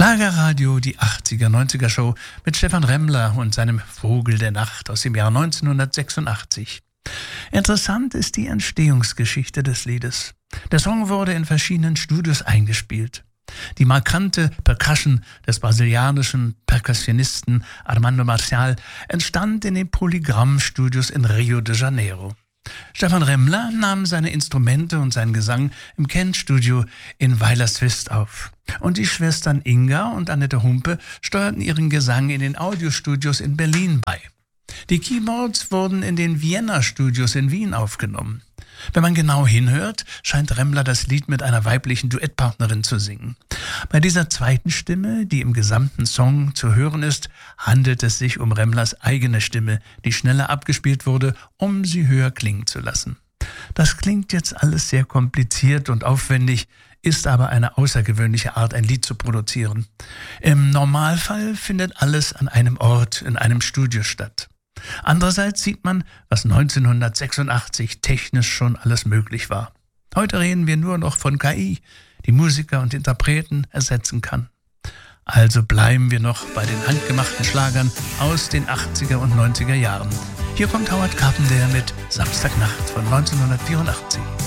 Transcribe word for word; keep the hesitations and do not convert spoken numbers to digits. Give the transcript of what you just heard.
Schlagerradio, die achtziger, neunziger Show mit Stephan Remmler und seinem Vogel der Nacht aus dem Jahr neunzehnhundertsechsundachtzig. Interessant ist die Entstehungsgeschichte des Liedes. Der Song wurde in verschiedenen Studios eingespielt. Die markante Percussion des brasilianischen Perkussionisten Armando Marcial entstand in den Polygram-Studios in Rio de Janeiro. Stephan Remmler nahm seine Instrumente und seinen Gesang im Kent-Studio in Weilerswist auf. Und die Schwestern Inga und Annette Humpe steuerten ihren Gesang in den Audiostudios in Berlin bei. Die Keyboards wurden in den Vienna-Studios in Wien aufgenommen. Wenn man genau hinhört, scheint Remmler das Lied mit einer weiblichen Duettpartnerin zu singen. Bei dieser zweiten Stimme, die im gesamten Song zu hören ist, handelt es sich um Remmlers eigene Stimme, die schneller abgespielt wurde, um sie höher klingen zu lassen. Das klingt jetzt alles sehr kompliziert und aufwendig, ist aber eine außergewöhnliche Art, ein Lied zu produzieren. Im Normalfall findet alles an einem Ort, in einem Studio statt. Andererseits sieht man, was neunzehnhundertsechsundachtzig technisch schon alles möglich war. Heute reden wir nur noch von K I, die Musiker und Interpreten ersetzen kann. Also bleiben wir noch bei den handgemachten Schlagern aus den achtziger und neunziger Jahren. Hier kommt Howard Carpendale mit Samstagnacht von neunzehnhundertvierundachtzig.